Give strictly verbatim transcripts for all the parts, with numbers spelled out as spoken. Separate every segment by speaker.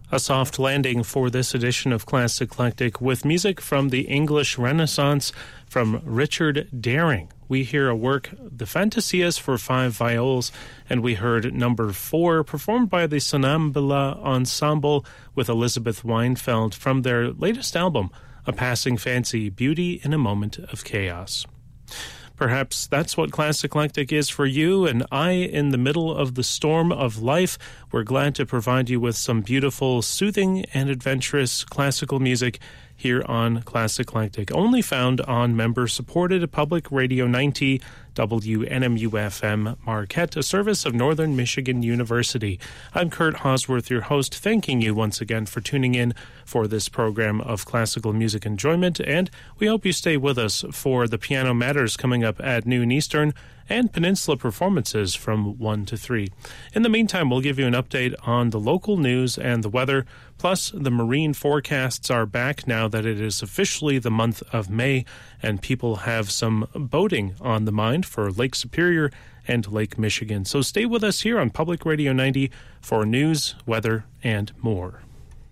Speaker 1: A soft landing for this edition of Classic Eclectic with music from the English Renaissance from Richard Daring. We hear a work, The Fantasias for Five Viols, and we heard number four performed by the Sonnambula Ensemble with Elizabeth Weinfeld from their latest album, A Passing Fancy, Beauty in a Moment of Chaos. Perhaps that's what Classic Eclectic is for you and I in the middle of the storm of life. We're glad to provide you with some beautiful, soothing, and adventurous classical music here on Classic Eclectic, only found on member-supported Public Radio ninety W N M U F M Marquette, a service of Northern Michigan University. I'm Kurt Hosworth, your host, thanking you once again for tuning in for this program of classical music enjoyment, and we hope you stay with us for the Piano Matters coming up at noon Eastern, and Peninsula performances from one to three. In the meantime, we'll give you an update on the local news and the weather, plus the marine forecasts are back now that it is officially the month of May, and people have some boating on the mind for Lake Superior and Lake Michigan. So stay with us here on Public Radio ninety for news, weather, and more.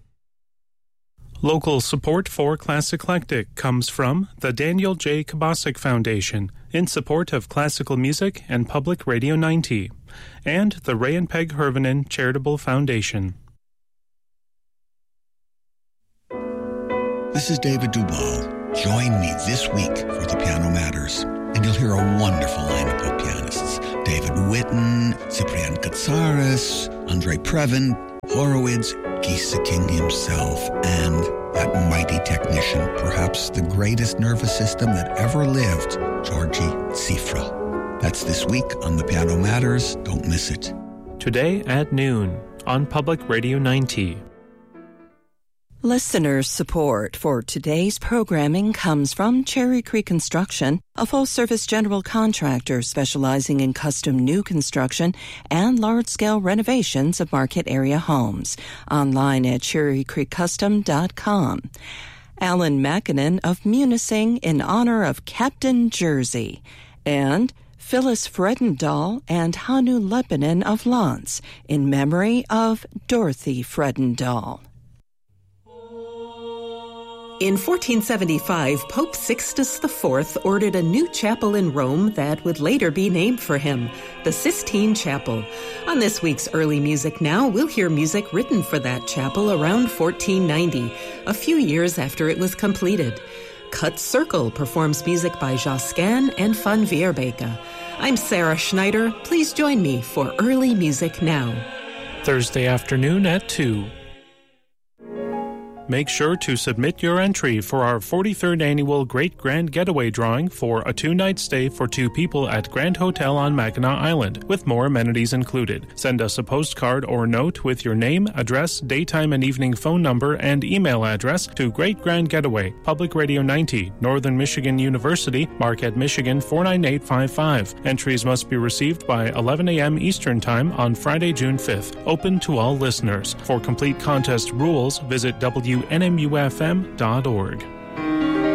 Speaker 1: Local support for Classic Eclectic comes from the Daniel J. Kabasic Foundation, in support of classical music and Public Radio ninety, and the Ray and Peg Hervinen Charitable Foundation.
Speaker 2: This is David Duval. Join me this week for the Piano Matters, and you'll hear a wonderful lineup of pianists. David Witten, Cyprian Katsaris, Andre Previn, Horowitz, Gisa King himself, and that mighty technician, perhaps the greatest nervous system that ever lived, Georgi Tsifra. That's this week on The Piano Matters. Don't miss it.
Speaker 1: Today at noon on Public Radio ninety.
Speaker 3: Listener support for today's programming comes from Cherry Creek Construction, a full-service general contractor specializing in custom new construction and large-scale renovations of market-area homes. Online at cherry creek custom dot com. Alan Mackinnon of Munising in honor of Captain Jersey. And Phyllis Fredendahl and Hanu Lepinen of Lance in memory of Dorothy Fredendahl.
Speaker 4: In fourteen seventy-five, Pope Sixtus the Fourth ordered a new chapel in Rome that would later be named for him, the Sistine Chapel. On this week's Early Music Now, we'll hear music written for that chapel around fourteen ninety, a few years after it was completed. Cut Circle performs music by Josquin and Van Veerbeke. I'm Sarah Schneider. Please join me for Early Music Now.
Speaker 1: Thursday afternoon at two. Make sure to submit your entry for our forty-third annual Great Grand Getaway drawing for a two-night stay for two people at Grand Hotel on Mackinac Island, with more amenities included. Send us a postcard or note with your name, address, daytime and evening phone number, and email address to Great Grand Getaway, Public Radio ninety, Northern Michigan University, Marquette, Michigan four nine eight five five. Entries must be received by eleven a.m. Eastern Time on Friday, June fifth. Open to all listeners. For complete contest rules, visit W N M U F M dot org.